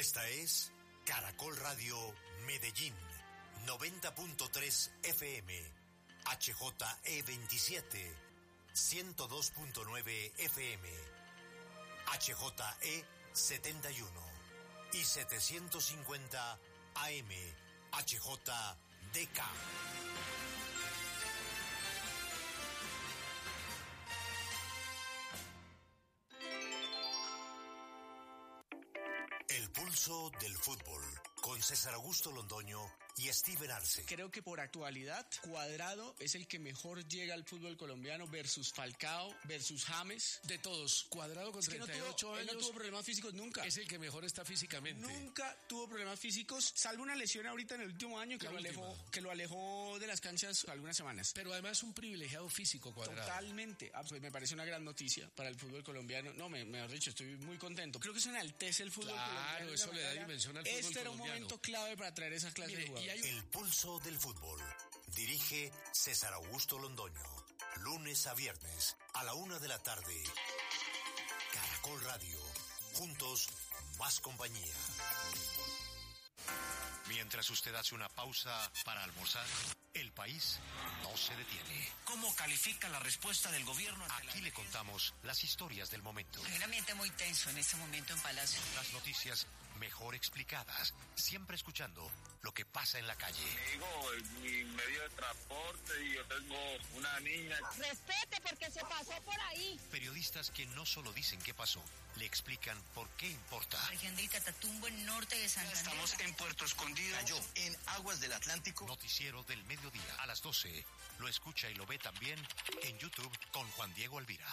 Esta es Caracol Radio Medellín, 90.3 FM, HJE27, 102.9 FM, HJE71 y 750 AM, HJDK. El pulso del fútbol, con César Augusto Londoño y Steven Arce. Creo que por actualidad, Cuadrado es el que mejor llega al fútbol colombiano versus Falcao, versus James. De todos, Cuadrado con 38 años. Él no tuvo problemas físicos nunca. Es el que mejor está físicamente. Nunca tuvo problemas físicos, salvo una lesión ahorita en el último año que lo alejó de las canchas algunas semanas. Pero además un privilegiado físico, Cuadrado. Totalmente. Pues me parece una gran noticia para el fútbol colombiano. No, mejor dicho, estoy muy contento. Creo que se enaltece el fútbol colombiano. Claro, eso le da dimensión al fútbol colombiano. Este era un momento clave para traer esa clase de jugadores. El pulso del fútbol. Dirige César Augusto Londoño. Lunes a viernes a la 1 de la tarde. Caracol Radio. Juntos, más compañía. Mientras usted hace una pausa para almorzar, el país no se detiene. ¿Cómo califica la respuesta del gobierno? Aquí le contamos las historias del momento. Hay un ambiente muy tenso en este momento en Palacio. Las noticias mejor explicadas, siempre escuchando lo que pasa en la calle. Digo, mi medio de transporte y yo tengo una niña. Respete porque se pasó por ahí. Periodistas que no solo dicen qué pasó, le explican por qué importa. Región de Itatatumbo, en norte de Santander. Estamos en Puerto Escondido. Cayó en aguas del Atlántico. Noticiero del mediodía a las 12. Lo escucha y lo ve también en YouTube con Juan Diego Alvira.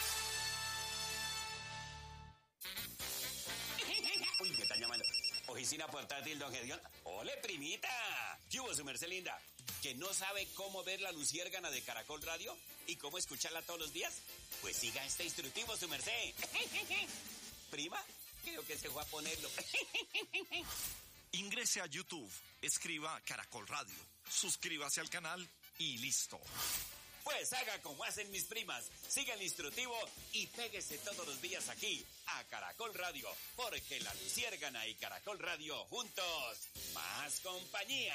Uy, me están llamando. Oficina portátil, don Gedeón. ¡Ole, primita! ¿Qué hubo, su merced linda? ¿Que no sabe cómo ver la luciérgana de Caracol Radio y cómo escucharla todos los días? Pues siga este instructivo, su merced. ¿Prima? Creo que se fue a ponerlo. Ingrese a YouTube, escriba Caracol Radio, suscríbase al canal y listo. Pues haga como hacen mis primas, siga el instructivo y péguese todos los días aquí a Caracol Radio, porque la luciérgana y Caracol Radio juntos, más compañía.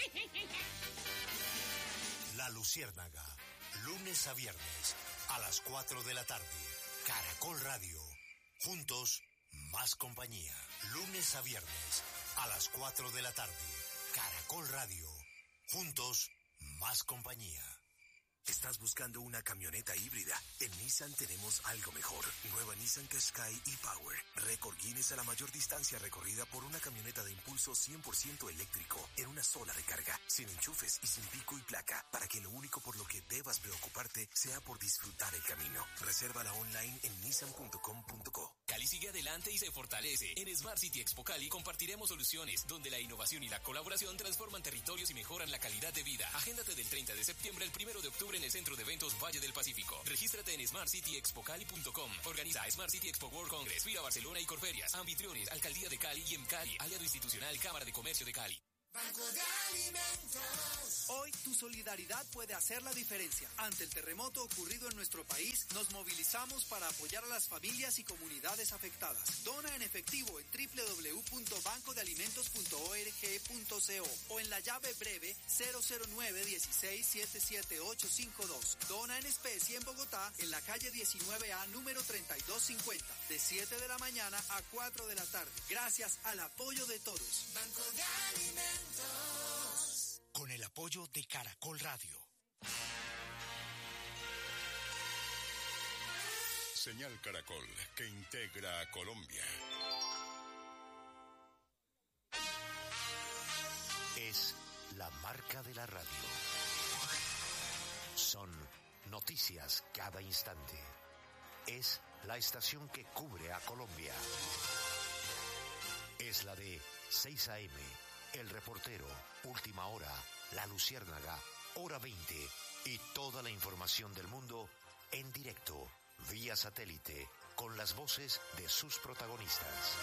La Luciérnaga, lunes a viernes a las 4 de la tarde. Caracol Radio, juntos, más compañía. Lunes a viernes a las 4 de la tarde. Caracol Radio, juntos, más compañía. ¿Estás buscando una camioneta híbrida? En Nissan tenemos algo mejor. Nueva Nissan Qashqai e-Power. Récord Guinness a la mayor distancia recorrida por una camioneta de impulso 100% eléctrico en una sola recarga, sin enchufes y sin pico y placa, para que lo único por lo que debas preocuparte sea por disfrutar el camino. Resérvala online en nissan.com.co. Cali sigue adelante y se fortalece. En Smart City Expo Cali compartiremos soluciones donde la innovación y la colaboración transforman territorios y mejoran la calidad de vida. Agéndate del 30 de septiembre al 1 de octubre en el Centro de Eventos Valle del Pacífico. Regístrate en smartcityexpocali.com. Organiza Smart City Expo World Congress, Fira Barcelona y Corferias. Anfitriones, Alcaldía de Cali y EMCALI. Aliado institucional, Cámara de Comercio de Cali. Banco de Alimentos. Hoy tu solidaridad puede hacer la diferencia. Ante el terremoto ocurrido en nuestro país, nos movilizamos para apoyar a las familias y comunidades afectadas. Dona en efectivo en www.bancodealimentos.org.co o en la llave breve 009-16-77852. Dona en especie en Bogotá, en la calle 19A, número 3250, de 7 de la mañana a 4 de la tarde. Gracias al apoyo de todos. Banco de Alimentos. Con el apoyo de Caracol Radio. Señal Caracol, que integra a Colombia. Es la marca de la radio. Son noticias cada instante. Es la estación que cubre a Colombia. Es la de 6 AM. El Reportero, Última Hora, La Luciérnaga, Hora 20 y toda la información del mundo en directo, vía satélite, con las voces de sus protagonistas.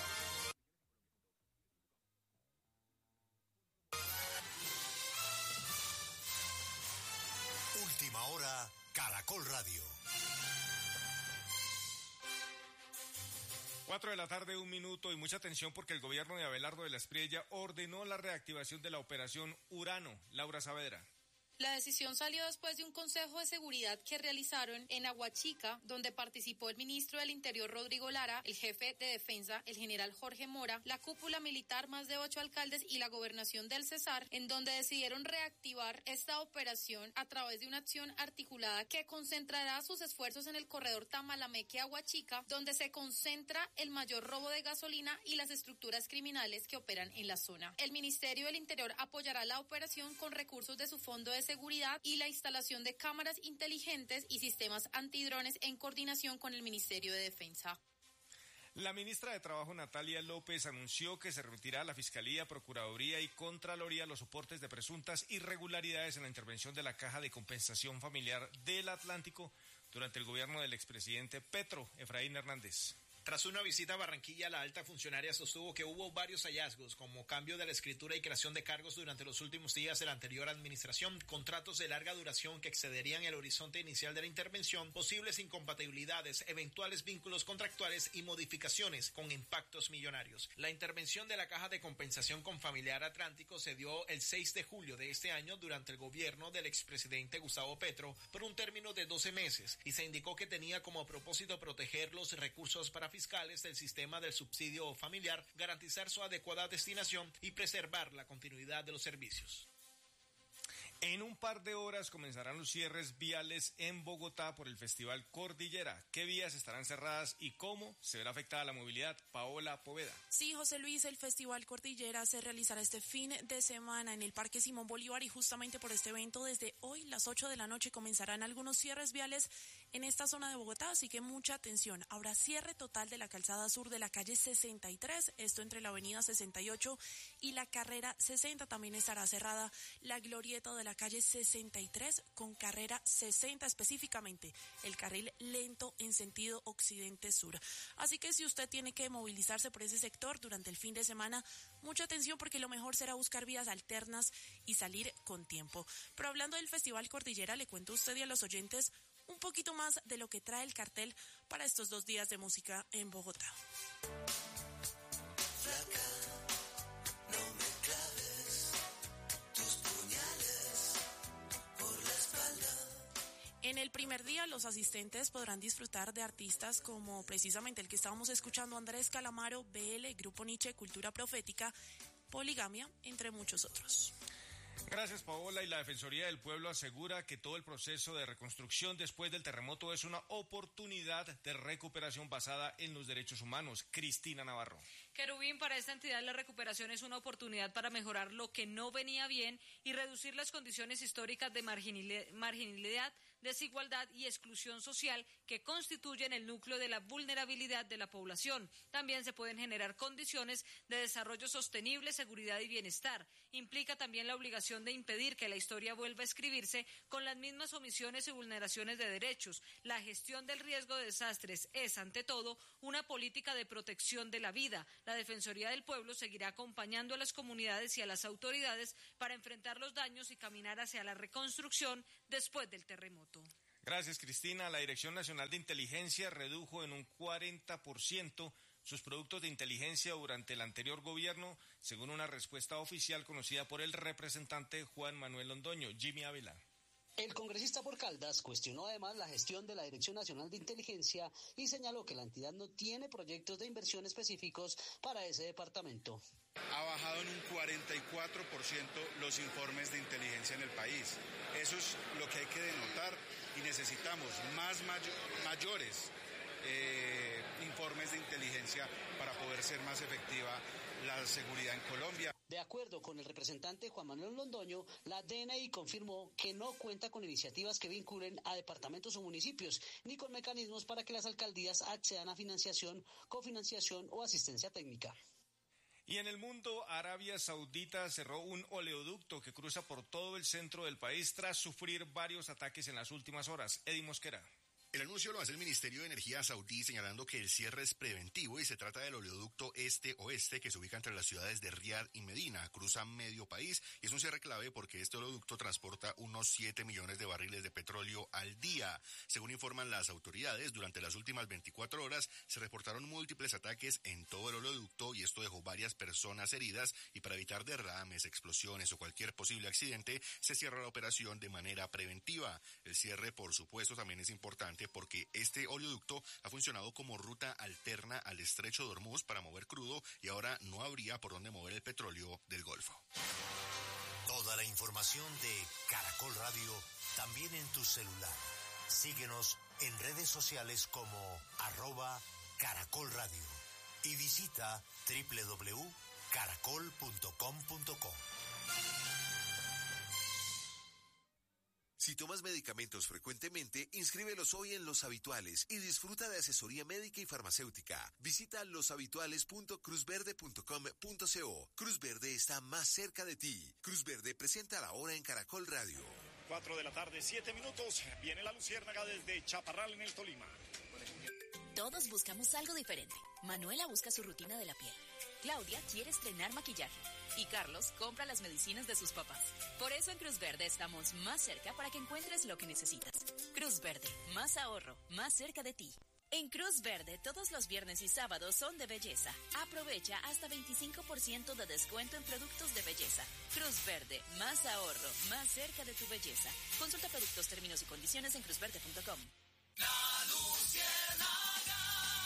Última Hora, Caracol Radio. 4 de la tarde, 1 minuto, y mucha atención porque el gobierno de Abelardo de la Espriella ordenó la reactivación de la operación Urano. Laura Saavedra. La decisión salió después de un consejo de seguridad que realizaron en Aguachica, donde participó el ministro del Interior Rodrigo Lara, el jefe de defensa, el general Jorge Mora, la cúpula militar, más de 8 alcaldes y la gobernación del Cesar, en donde decidieron reactivar esta operación a través de una acción articulada que concentrará sus esfuerzos en el corredor Tamalameque-Aguachica, donde se concentra el mayor robo de gasolina y las estructuras criminales que operan en la zona. El Ministerio del Interior apoyará la operación con recursos de su fondo de seguridad y la instalación de cámaras inteligentes y sistemas antidrones en coordinación con el Ministerio de Defensa. La ministra de Trabajo, Natalia López, anunció que se remitirá a la Fiscalía, Procuraduría y Contraloría los soportes de presuntas irregularidades en la intervención de la Caja de Compensación Familiar del Atlántico durante el gobierno del expresidente Petro. Efraín Hernández. Tras una visita a Barranquilla, la alta funcionaria sostuvo que hubo varios hallazgos, como cambio de la escritura y creación de cargos durante los últimos días de la anterior administración, contratos de larga duración que excederían el horizonte inicial de la intervención, posibles incompatibilidades, eventuales vínculos contractuales y modificaciones con impactos millonarios. La intervención de la Caja de Compensación con Familiar Atlántico se dio el 6 de julio de este año durante el gobierno del expresidente Gustavo Petro por un término de 12 meses y se indicó que tenía como propósito proteger los recursos para fiscales del sistema del subsidio familiar, garantizar su adecuada destinación y preservar la continuidad de los servicios. En un par de horas comenzarán los cierres viales en Bogotá por el Festival Cordillera. ¿Qué vías estarán cerradas y cómo se verá afectada la movilidad? Paola Poveda. Sí, José Luis, el Festival Cordillera se realizará este fin de semana en el Parque Simón Bolívar y justamente por este evento desde hoy, las 8 de la noche, comenzarán algunos cierres viales en esta zona de Bogotá, así que mucha atención. Habrá cierre total de la calzada sur de la calle 63, esto entre la avenida 68 y la carrera 60. También estará cerrada la glorieta de la calle 63 con carrera 60, específicamente el carril lento en sentido occidente-sur. Así que si usted tiene que movilizarse por ese sector durante el fin de semana, mucha atención porque lo mejor será buscar vías alternas y salir con tiempo. Pero hablando del Festival Cordillera, le cuento a usted y a los oyentes un poquito más de lo que trae el cartel para estos 2 días de música en Bogotá. Flaca, no me claves tus puñales por la espalda. En el primer día, los asistentes podrán disfrutar de artistas como precisamente el que estábamos escuchando, Andrés Calamaro, BL, Grupo Nietzsche, Cultura Profética, Poligamia, entre muchos otros. Gracias, Paola. Y la Defensoría del Pueblo asegura que todo el proceso de reconstrucción después del terremoto es una oportunidad de recuperación basada en los derechos humanos. Cristina Navarro. Querubín, para esta entidad la recuperación es una oportunidad para mejorar lo que no venía bien y reducir las condiciones históricas de marginalidad, desigualdad y exclusión social que constituyen el núcleo de la vulnerabilidad de la población. También se pueden generar condiciones de desarrollo sostenible, seguridad y bienestar. Implica también la obligación de impedir que la historia vuelva a escribirse con las mismas omisiones y vulneraciones de derechos. La gestión del riesgo de desastres es, ante todo, una política de protección de la vida. La Defensoría del Pueblo seguirá acompañando a las comunidades y a las autoridades para enfrentar los daños y caminar hacia la reconstrucción después del terremoto. Gracias, Cristina. La Dirección Nacional de Inteligencia redujo en un 40% sus productos de inteligencia durante el anterior gobierno, según una respuesta oficial conocida por el representante Juan Manuel Londoño. Jimmy Ávila. El congresista por Caldas cuestionó además la gestión de la Dirección Nacional de Inteligencia y señaló que la entidad no tiene proyectos de inversión específicos para ese departamento. Ha bajado en un 44% los informes de inteligencia en el país. Eso es lo que hay que denotar y necesitamos mayores informes de inteligencia para poder ser más efectiva la seguridad en Colombia. De acuerdo con el representante Juan Manuel Londoño, la DNI confirmó que no cuenta con iniciativas que vinculen a departamentos o municipios, ni con mecanismos para que las alcaldías accedan a financiación, cofinanciación o asistencia técnica. Y en el mundo, Arabia Saudita cerró un oleoducto que cruza por todo el centro del país tras sufrir varios ataques en las últimas horas. Eddie Mosquera. El anuncio lo hace el Ministerio de Energía saudí señalando que el cierre es preventivo y se trata del oleoducto este-oeste que se ubica entre las ciudades de Riad y Medina, cruza medio país y es un cierre clave porque este oleoducto transporta unos 7 millones de barriles de petróleo al día. Según informan las autoridades, durante las últimas 24 horas se reportaron múltiples ataques en todo el oleoducto y esto dejó varias personas heridas y para evitar derrames, explosiones o cualquier posible accidente se cierra la operación de manera preventiva. El cierre, por supuesto, también es importante porque este oleoducto ha funcionado como ruta alterna al estrecho de Hormuz para mover crudo y ahora no habría por dónde mover el petróleo del Golfo. Toda la información de Caracol Radio también en tu celular. Síguenos en redes sociales como @Caracol Radio y visita www.caracol.com.co. Si tomas medicamentos frecuentemente, inscríbelos hoy en Los Habituales y disfruta de asesoría médica y farmacéutica. Visita loshabituales.cruzverde.com.co. Cruz Verde está más cerca de ti. Cruz Verde presenta la hora en Caracol Radio. 4 de la tarde, 7 minutos. Viene la luciérnaga desde Chaparral en el Tolima. Todos buscamos algo diferente. Manuela busca su rutina de la piel. Claudia quiere estrenar maquillaje. Y Carlos compra las medicinas de sus papás. Por eso en Cruz Verde estamos más cerca para que encuentres lo que necesitas. Cruz Verde, más ahorro, más cerca de ti. En Cruz Verde, todos los viernes y sábados son de belleza. Aprovecha hasta 25% de descuento en productos de belleza. Cruz Verde, más ahorro, más cerca de tu belleza. Consulta productos, términos y condiciones en cruzverde.com. La Luciérnaga.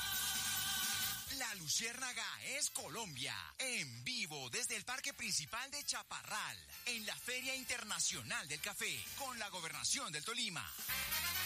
La Luciérnaga es Colombia, en vivo desde el Parque Principal de Chaparral, en la Feria Internacional del Café, con la Gobernación del Tolima.